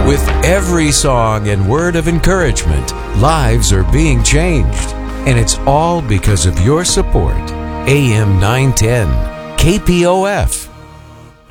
With every song and word of encouragement, lives are being changed. And it's all because of your support. AM 910, KPOF.